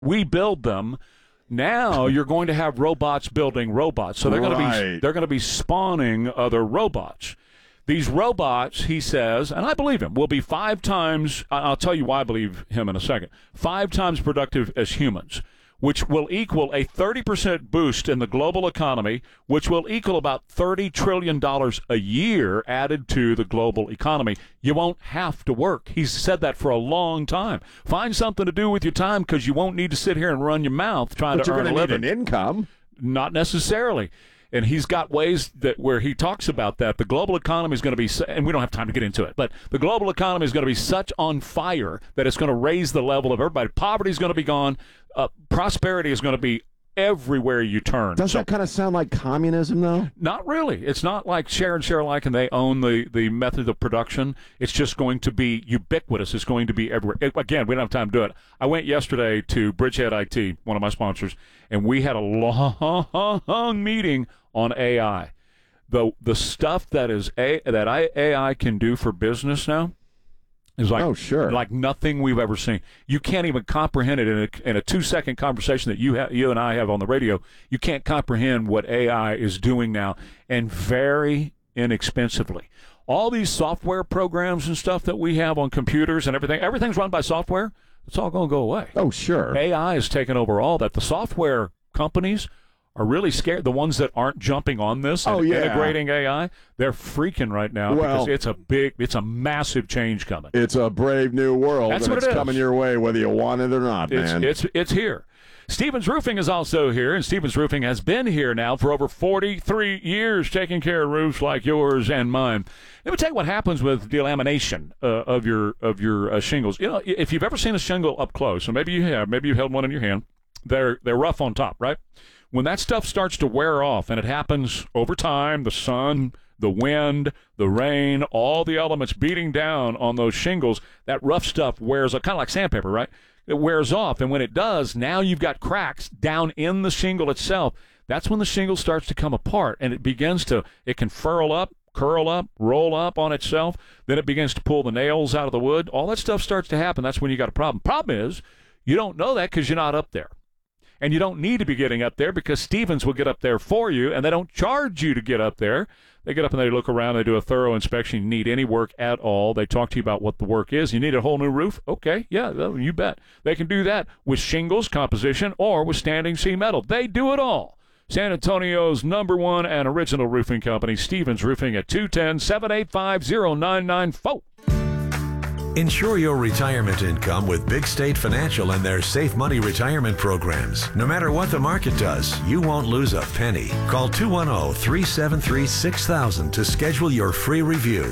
We build them. Now you're going to have robots building robots. So they're going to be spawning other robots. These robots, he says, and I believe him, will be 5 times, I'll tell you why I believe him in a second, 5 times productive as humans, which will equal a 30% boost in the global economy, which will equal about $30 trillion a year added to the global economy. You won't have to work. He's said that for a long time. Find something to do with your time because you won't need to sit here and run your mouth trying to earn a living. But you're going to need an income. Not necessarily. And he's got ways that where he talks about that. The global economy is going to be, and we don't have time to get into it, but the global economy is going to be such on fire that it's going to raise the level of everybody. Poverty is going to be gone. Prosperity is going to be everywhere you turn. Does that kind of sound like communism, though? Not really. It's not like share and share alike and they own the method of production. It's just going to be ubiquitous. It's going to be everywhere. Again, we don't have time to do it. I went yesterday to Bridgehead IT, one of my sponsors, and we had a long meeting on AI. The stuff that AI can do for business now is like nothing we've ever seen. You can't even comprehend it in a 2-second conversation that you and I have on the radio. You can't comprehend what AI is doing now, and very inexpensively. All these software programs and stuff that we have on computers and everything's run by software. It's all going to go away. Oh, sure. AI has taken over all that. The software companies are really scared. The ones that aren't jumping on this and integrating AI, they're freaking right now because it's a massive change coming. It's a brave new world. That's and what it's coming your way whether you want it or not, man. It's here. Stevens Roofing is also here, and Stevens Roofing has been here now for over 43 years, taking care of roofs like yours and mine. Let me tell you what happens with delamination of your shingles. You know, if you've ever seen a shingle up close, and maybe you have, maybe you've held one in your hand, they're rough on top, right? When that stuff starts to wear off, and it happens over time, the sun, the wind, the rain, all the elements beating down on those shingles, that rough stuff wears up, kind of like sandpaper, right? It wears off, and when it does, now you've got cracks down in the shingle itself. That's when the shingle starts to come apart, and it can furl up, curl up, roll up on itself. Then it begins to pull the nails out of the wood. All that stuff starts to happen. That's when you got a problem. Problem is, you don't know that because you're not up there. And you don't need to be getting up there because Stevens will get up there for you, and they don't charge you to get up there. They get up and they look around. They do a thorough inspection. You need any work at all. They talk to you about what the work is. You need a whole new roof? Okay, yeah, you bet. They can do that with shingles, composition, or with standing seam metal. They do it all. San Antonio's #1 and original roofing company, Stevens Roofing, at 210-785-0994. Ensure your retirement income with Big State Financial and their Safe Money retirement programs. No matter what the market does, you won't lose a penny. Call 210-373-6000 to schedule your free review.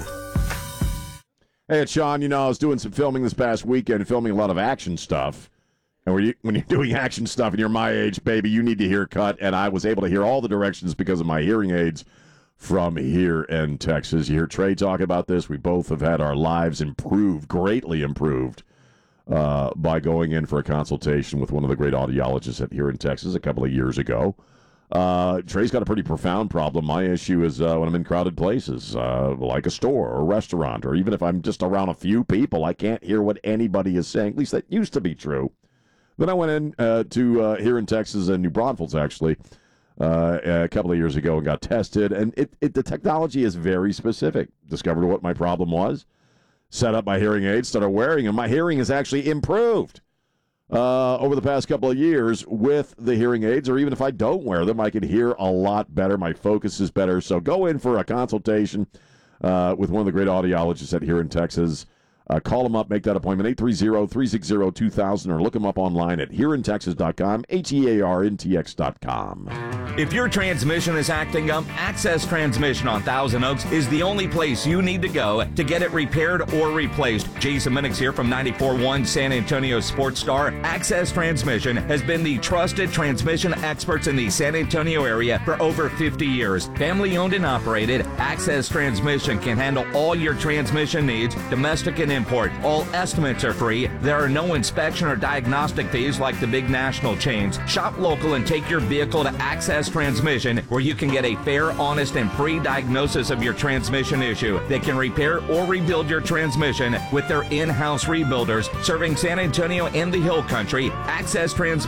Hey, it's Sean. You know, I was doing some filming this past weekend, filming a lot of action stuff. And when you're doing action stuff and you're my age, baby, you need to hear cut. And I was able to hear all the directions because of my hearing aids from here in Texas. You hear Trey talk about this. We both have had our lives improved, greatly improved, by going in for a consultation with one of the great audiologists here in Texas a couple of years ago. Trey's got a pretty profound problem. My issue is when I'm in crowded places, like a store or a restaurant, or even if I'm just around a few people, I can't hear what anybody is saying. At least that used to be true. Then I went in to here in Texas, in New Braunfels, actually, a couple of years ago and got tested. And the technology is very specific. Discovered what my problem was, set up my hearing aids, started wearing them. My hearing has actually improved over the past couple of years with the hearing aids, or even if I don't wear them, I can hear a lot better. My focus is better. So go in for a consultation with one of the great audiologists at here in Texas. Call them up, make that appointment, 830-360-2000, or look them up online at hereintexas.com, HEARNTX.com. If your transmission is acting up, Access Transmission on Thousand Oaks is the only place you need to go to get it repaired or replaced. Jason Minix here from 94.1 San Antonio Sports Star. Access Transmission has been the trusted transmission experts in the San Antonio area for over 50 years. Family owned and operated, Access Transmission can handle all your transmission needs, domestic and import. All estimates are free. There are no inspection or diagnostic fees like the big national chains. Shop local and take your vehicle to Access Access Transmission, where you can get a fair, honest, and free diagnosis of your transmission issue. They can repair or rebuild your transmission with their in-house rebuilders serving San Antonio and the Hill Country. Access Transmission